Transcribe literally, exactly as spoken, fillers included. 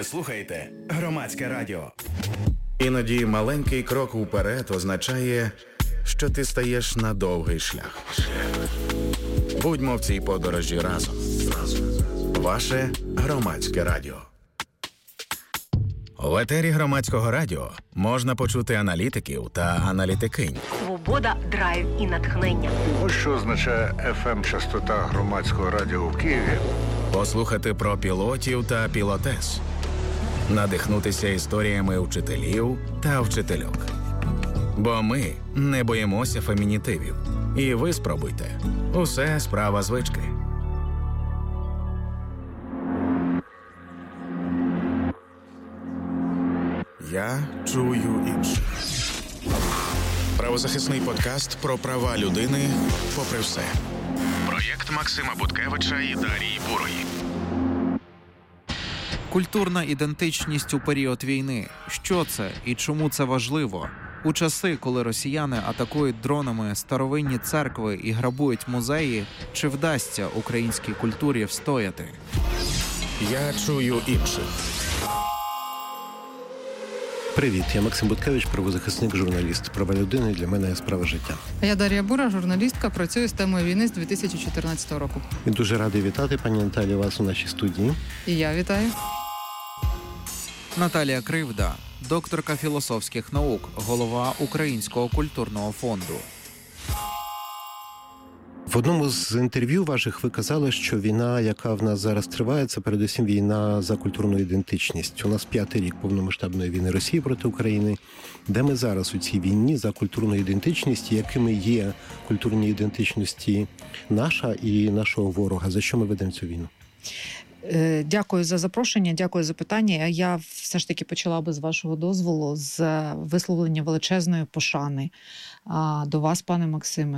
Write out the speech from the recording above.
слухаєте Громадське радіо. Іноді маленький крок уперед означає, що ти стаєш на довгий шлях. Будьмо в цій подорожі разом. Ваше Громадське радіо. В етері Громадського радіо можна почути аналітиків та аналітикинь. Свобода, драйв і натхнення. Ось що означає еф ем-частота Громадського радіо в Києві. Послухати про пілотів та пілотес. Надихнутися історіями вчителів та вчительок. Бо ми не боїмося фемінітивів. І ви спробуйте. Усе справа звички. Я чую інших. Правозахисний подкаст про права людини попри все. Проєкт Максима Буткевича і Дарії Бурої. Культурна ідентичність у період війни. Що це і чому це важливо? У часи, коли росіяни атакують дронами старовинні церкви і грабують музеї, чи вдасться українській культурі встояти? Я чую інших. Привіт, я Максим Буткевич, правозахисник, журналіст. Права людини для мене є справа життя. А я Дар'я Бура, журналістка, працюю з темою війни з дві тисячі чотирнадцятого року. І дуже радий вітати, пані Наталі, вас у нашій студії. І я вітаю. Наталія Кривда, докторка філософських наук, голова Українського культурного фонду. В одному з інтерв'ю ваших ви казали, що війна, яка в нас зараз триває, це передусім війна за культурну ідентичність. У нас п'ятий рік повномасштабної війни Росії проти України. Де ми зараз у цій війні за культурну ідентичність, якими є культурні ідентичності наша і нашого ворога? За що ми ведемо цю війну? Дякую за запрошення, дякую за питання. Я все ж таки почала би, з вашого дозволу, з висловлення величезної пошани до вас, пане Максиме,